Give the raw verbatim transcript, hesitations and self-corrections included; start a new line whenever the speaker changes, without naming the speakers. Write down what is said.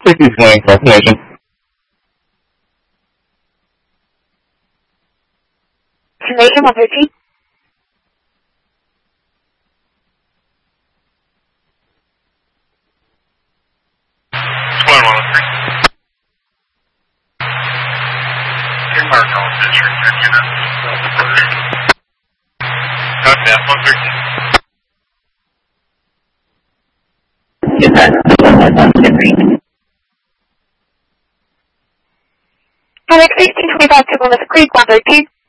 sixty swing, destination.
Destination one thirteen.
one one three. King Marco, District ten units. Copy that, one thirteen.
Alex sixteen twenty-five to Plymouth Creek, one thirteen.